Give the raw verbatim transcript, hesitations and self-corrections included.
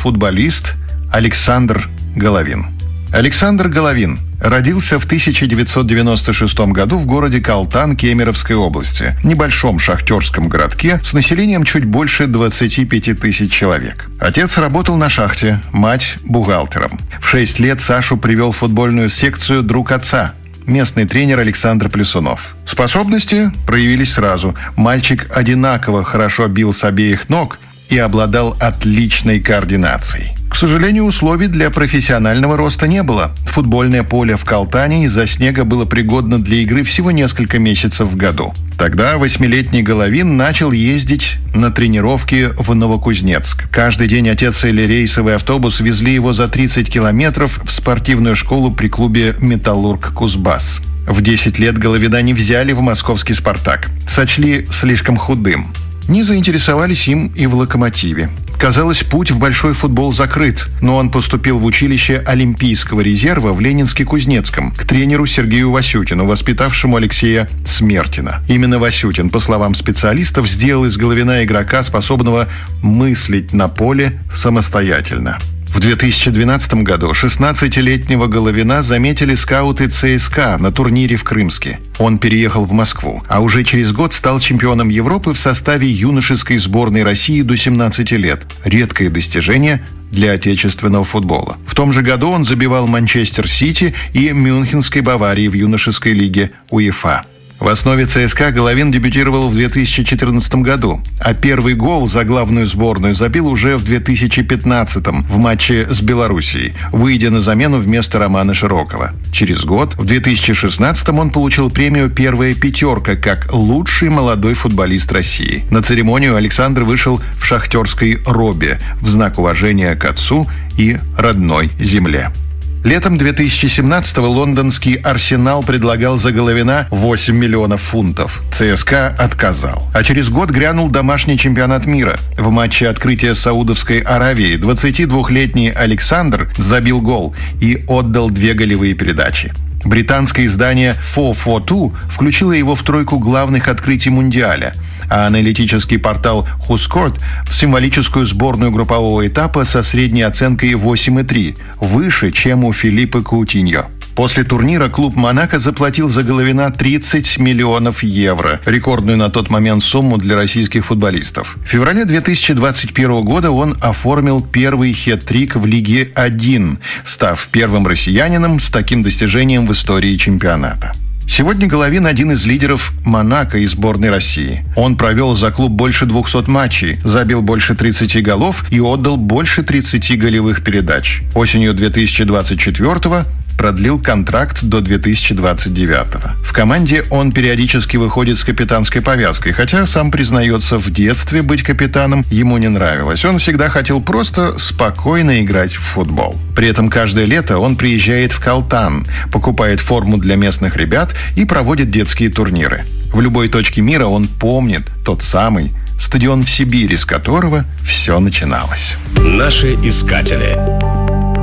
футболист Александр Головин. Александр Головин родился в тысяча девятьсот девяносто шестом году в городе Калтан Кемеровской области, небольшом шахтерском городке с населением чуть больше двадцати пяти тысяч человек. Отец работал на шахте, мать – бухгалтером. В шесть лет Сашу привел в футбольную секцию друг отца, местный тренер Александр Плюсунов. Способности проявились сразу. Мальчик одинаково хорошо бил с обеих ног и обладал отличной координацией. К сожалению, условий для профессионального роста не было. Футбольное поле в Калтане из-за снега было пригодно для игры всего несколько месяцев в году. Тогда восьмилетний Головин начал ездить на тренировки в Новокузнецк. Каждый день отец или рейсовый автобус везли его за тридцать километров в спортивную школу при клубе «Металлург Кузбасс». В десять лет Головина не взяли в московский «Спартак». Сочли слишком худым. Не заинтересовались им и в «Локомотиве». Казалось, путь в большой футбол закрыт, но он поступил в училище Олимпийского резерва в Ленинске-Кузнецком к тренеру Сергею Васютину, воспитавшему Алексея Смертина. Именно Васютин, по словам специалистов, сделал из Головина игрока, способного мыслить на поле самостоятельно. В две тысячи двенадцатом году шестнадцатилетнего Головина заметили скауты ЦСКА на турнире в Крымске. Он переехал в Москву, а уже через год стал чемпионом Европы в составе юношеской сборной России до семнадцати лет. Редкое достижение для отечественного футбола. В том же году он забивал Манчестер Сити и Мюнхенской Баварии в юношеской лиге УЕФА. В основе ЦСКА Головин дебютировал в две тысячи четырнадцатом году, а первый гол за главную сборную забил уже в две тысячи пятнадцатом в матче с Белоруссией, выйдя на замену вместо Романа Широкова. Через год, в две тысячи шестнадцатом, он получил премию «Первая пятерка» как лучший молодой футболист России. На церемонию Александр вышел в шахтерской робе в знак уважения к отцу и родной земле. Летом две тысячи семнадцатого лондонский «Арсенал» предлагал за Головина восемь миллионов фунтов. ЦСКА отказал. А через год грянул домашний чемпионат мира. В матче открытия Саудовской Аравии двадцатидвухлетний Александр забил гол и отдал две голевые передачи. Британское издание четыреста сорок два включило его в тройку главных открытий Мундиаля, а аналитический портал «Хускорт» в символическую сборную группового этапа со средней оценкой восемь и три, выше, чем у Филиппо Каутиньо. После турнира клуб «Монако» заплатил за Головина тридцать миллионов евро, рекордную на тот момент сумму для российских футболистов. В феврале две тысячи двадцать первого года он оформил первый хет-трик в Лиге один, став первым россиянином с таким достижением в истории чемпионата. Сегодня Головин один из лидеров «Монако» и сборной России. Он провел за клуб больше двухсот матчей, забил больше тридцати голов и отдал больше тридцати голевых передач. Осенью две тысячи двадцать четвёртого продлил контракт до две тысячи двадцать девятого. В команде он периодически выходит с капитанской повязкой, хотя сам признается, в детстве быть капитаном ему не нравилось. Он всегда хотел просто спокойно играть в футбол. При этом каждое лето он приезжает в Калтан, покупает форму для местных ребят и проводит детские турниры. В любой точке мира он помнит тот самый стадион в Сибири, с которого все начиналось. Наши искатели.